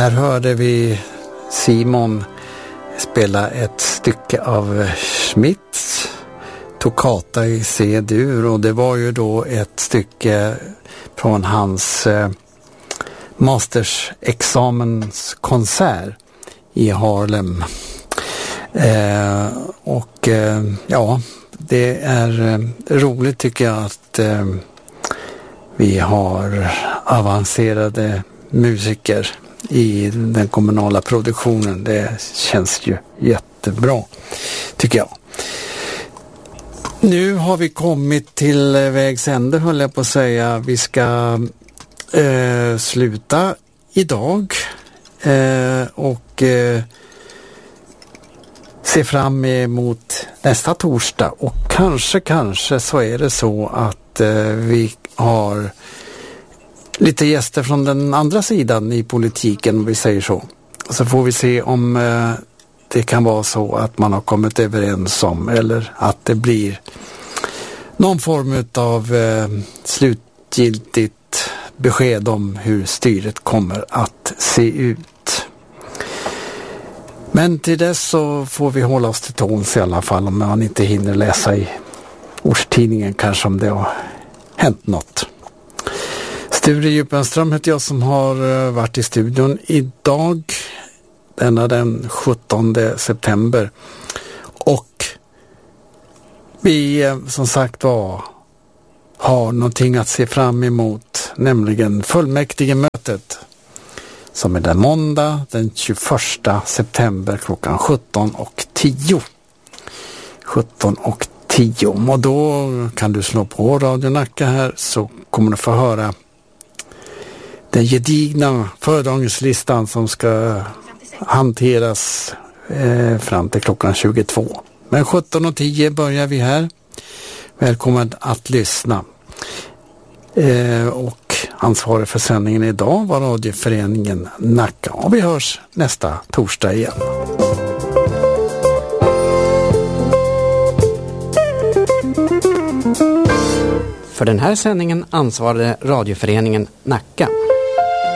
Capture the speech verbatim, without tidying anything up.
Här hörde vi Simon spela ett stycke av Schmitts Toccata i C-dur, och det var ju då ett stycke från hans eh, mastersexamenskonsert i Harlem. Eh, och eh, ja, det är eh, roligt tycker jag att eh, vi har avancerade musiker i den kommunala produktionen. Det känns ju jättebra tycker jag. Nu har vi kommit till vägs ände, höll jag på att säga. Vi ska eh, sluta idag eh, och eh, se fram emot nästa torsdag, och kanske, kanske så är det så att eh, vi har lite gäster från den andra sidan i politiken, om vi säger så. Så får vi se om eh, det kan vara så att man har kommit överens om, eller att det blir någon form av eh, slutgiltigt besked om hur styret kommer att se ut. Men till dess så får vi hålla oss till tåns i alla fall, om man inte hinner läsa i årstidningen kanske om det har hänt något. Sture Djupenström heter jag som har varit i studion idag, denna den sjuttonde september. Och vi som sagt var har någonting att se fram emot, nämligen fullmäktigemötet som är den måndag den tjugoförsta september klockan sjutton och tio. sjutton och tio. Och då kan du slå på Radio Nacka här, så kommer du få höra den gedigna föredragningslistan som ska hanteras eh, fram till klockan tjugotvå. Men sjutton och tio börjar vi här. Välkommen att lyssna. Eh, och ansvarig för sändningen idag var radioföreningen Nacka. Och vi hörs nästa torsdag igen. För den här sändningen ansvarade radioföreningen Nacka.